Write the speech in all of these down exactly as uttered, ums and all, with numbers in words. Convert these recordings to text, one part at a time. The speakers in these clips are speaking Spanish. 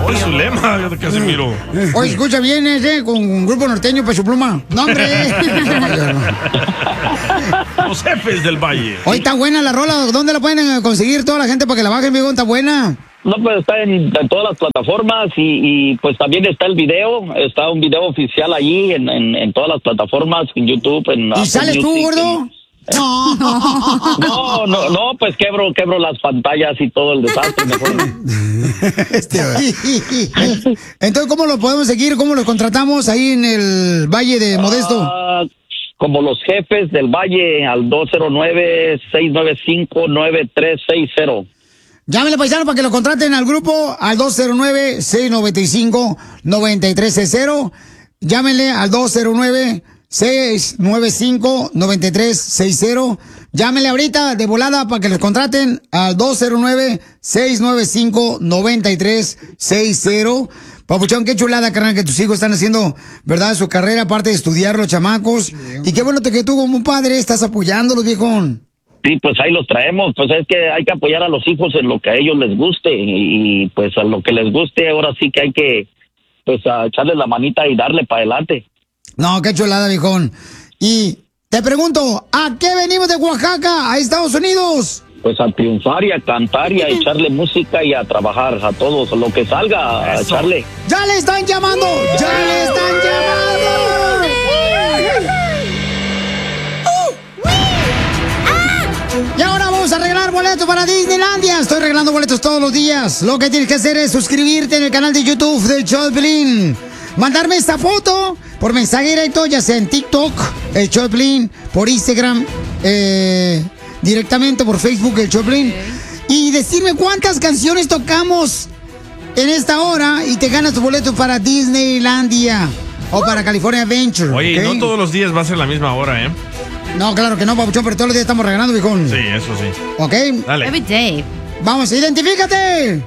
Hoy su lema de Casimiro. Hoy escucha bien ese con un grupo norteño, Peso Pluma. No, hombre. Los jefes del Valle. Hoy está buena la rola. ¿Dónde la pueden conseguir toda la gente para que la bajen, viejo? Está buena. No, pues está en, en todas las plataformas y, y pues también está el video, está un video oficial allí en, en, en todas las plataformas, en YouTube, en ¿Y Apple sales tú, Music, gordo? en- No, no, no, pues quebro, quebro las pantallas y todo el desastre. Mejor. Este, entonces, ¿cómo lo podemos seguir? ¿Cómo lo contratamos ahí en el Valle de Modesto? Ah, como los jefes del Valle al dos cero nueve, seis nueve cinco, nueve tres seis cero. Llámenle, paisano, para que lo contraten al grupo al dos cero nueve, seis nueve cinco, nueve tres seis cero. Llámenle al dos cero nueve, seis nueve cinco, nueve tres seis cero. Llámenle ahorita de volada para que los contraten al dos cero nueve, seis nueve cinco, nueve tres seis cero. Papuchón, qué chulada, carnal, que tus hijos están haciendo, ¿verdad?, su carrera, aparte de estudiar, los chamacos. Y qué bueno que tú como un padre estás apoyándolos, viejón. Sí, pues ahí los traemos, pues es que hay que apoyar a los hijos en lo que a ellos les guste y, y, pues a lo que les guste ahora sí que hay que pues a echarle la manita y darle para adelante. No, qué chulada, viejón. Y te pregunto, ¿a qué venimos de Oaxaca a Estados Unidos? Pues a triunfar y a cantar y a echarle música y a trabajar a todos, lo que salga, a echarle. ¡Ya le están llamando! ¡Ya le están llamando! Y ahora vamos a regalar boletos para Disneylandia. Estoy regalando boletos todos los días. Lo que tienes que hacer es suscribirte en el canal de YouTube del Show de Piolín. Mandarme esta foto por mensaje directo, ya sea en TikTok, el Show de Piolín, por Instagram, eh, directamente por Facebook, el Show de Piolín. Y decirme cuántas canciones tocamos en esta hora y te ganas tu boleto para Disneylandia o para California Adventure. Oye, ¿okay? no todos los días va a ser la misma hora, ¿eh? No, claro que no, papuchón, pero todos los días estamos regalando, viejón. Sí, eso sí. ¿Ok? Dale. Every day. Vamos, identifícate.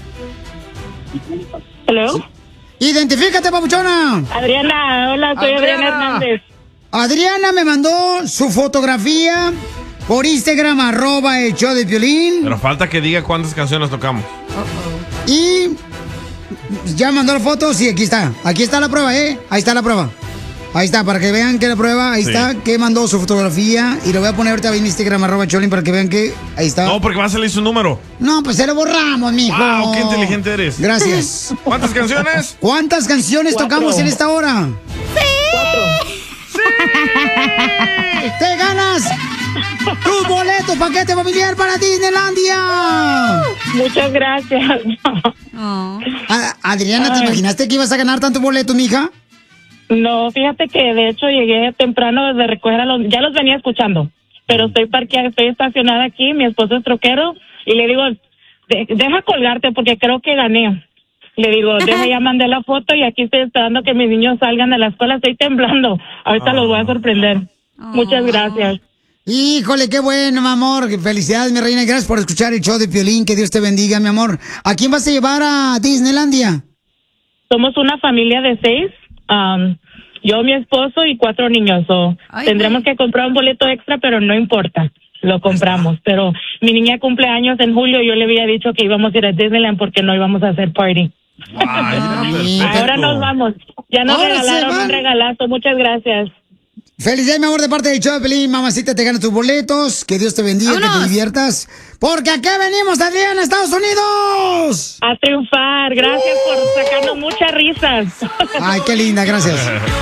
Hello. Identifícate, papuchona. Adriana, hola, soy Adriana, Adriana Hernández. Adriana me mandó su fotografía por Instagram, arroba el show de Piolín. Pero falta que diga cuántas canciones tocamos. Y ya mandó la foto, sí, aquí está. Aquí está la prueba, ¿eh? Ahí está la prueba. Ahí está, para que vean que la prueba, ahí Sí. está, que mandó su fotografía. Y lo voy a poner ahorita en Instagram, arroba Cholín, para que vean que ahí está. No, porque va a salir su número. No, pues se lo borramos, mijo. Wow, qué inteligente eres. Gracias. ¿Cuántas canciones? ¿Cuántas canciones Cuatro. tocamos en esta hora? ¡Te ganas tus boletos, paquete familiar para Disneylandia! Muchas gracias. Oh. A- Adriana, ¿te Ay. imaginaste que ibas a ganar tantos boletos, mija? No, fíjate que de hecho llegué temprano de recoger a los, ya los venía escuchando, pero estoy parqueada, estoy estacionada aquí, mi esposo es troquero, y le digo, "De- deja colgarte porque creo que gané. Le digo, deja, ya mandé la foto y aquí estoy esperando que mis niños salgan de la escuela, estoy temblando. Ahorita los voy a sorprender. Muchas gracias. Híjole, qué bueno, mi amor. Felicidades, mi reina. Gracias por escuchar el show de Piolín. Que Dios te bendiga, mi amor. ¿A quién vas a llevar a Disneylandia? Somos una familia de seis, um, yo, mi esposo y cuatro niños. So, Ay, tendremos güey. que comprar un boleto extra, pero no importa, lo compramos. Pero mi niña cumple años en julio y yo le había dicho que íbamos a ir a Disneyland porque no íbamos a hacer party. Ay, perfecto. Ahora nos vamos. Ya nos Ahora se regalaron van. un regalazo. Muchas gracias. Felicidades, mi amor, de parte del show de Piolín. Mamacita, te ganas tus boletos. Que Dios te bendiga, que ¡Vámonos! te diviertas. Porque aquí venimos, Adriana, Estados Unidos. A triunfar. Gracias por sacarnos muchas risas. Ay, qué linda, gracias.